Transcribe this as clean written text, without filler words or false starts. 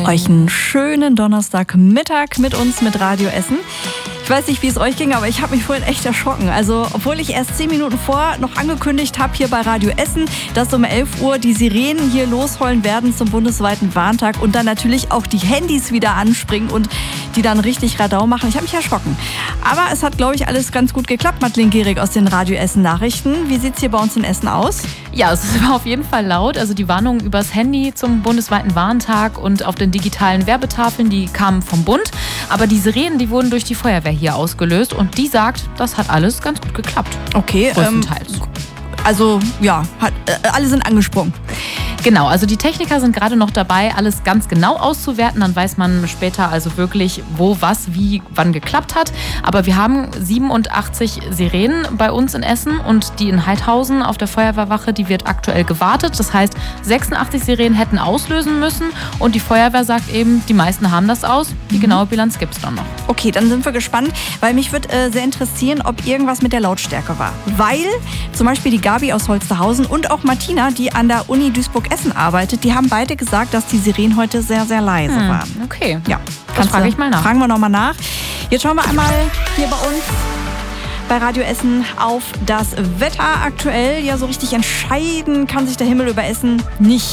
euch einen schönen Donnerstagmittag mit uns, mit Radio Essen. Ich weiß nicht, wie es euch ging, aber ich habe mich vorhin echt erschrocken. Also, obwohl ich erst 10 Minuten vor noch angekündigt habe, hier bei Radio Essen, dass um 11 Uhr die Sirenen hier losheulen werden zum bundesweiten Warntag und dann natürlich auch die Handys wieder anspringen und die dann richtig Radau machen. Ich habe mich erschrocken. Aber es hat, glaube ich, alles ganz gut geklappt, Madeleine Gehrig aus den Radio Essen Nachrichten. Wie sieht es hier bei uns in Essen aus? Ja, es war auf jeden Fall laut. Also die Warnungen übers Handy zum bundesweiten Warntag und auf den digitalen Werbetafeln, die kamen vom Bund. Aber die Sirenen, die wurden durch die Feuerwehr hier ausgelöst und die sagt, das hat alles ganz gut geklappt. Okay. Größtenteils. Also ja, alle sind angesprungen. Genau, also die Techniker sind gerade noch dabei, alles ganz genau auszuwerten. Dann weiß man später also wirklich, wo, was, wie, wann geklappt hat. Aber wir haben 87 Sirenen bei uns in Essen und die in Heidhausen auf der Feuerwehrwache, die wird aktuell gewartet. Das heißt, 86 Sirenen hätten auslösen müssen und die Feuerwehr sagt eben, die meisten haben das aus. Die genaue Bilanz gibt es dann noch. Okay, dann sind wir gespannt, weil mich würde sehr interessieren, ob irgendwas mit der Lautstärke war. Weil zum Beispiel die Gabi aus Holsterhausen und auch Martina, die an der Uni Duisburg-Essen arbeitet, die haben beide gesagt, dass die Sirenen heute sehr, sehr leise waren. Okay, ja, das frage ich mal nach. Fragen wir nochmal nach. Jetzt schauen wir einmal hier bei uns bei Radio Essen auf das Wetter aktuell. Ja, so richtig entscheiden kann sich der Himmel über Essen nicht.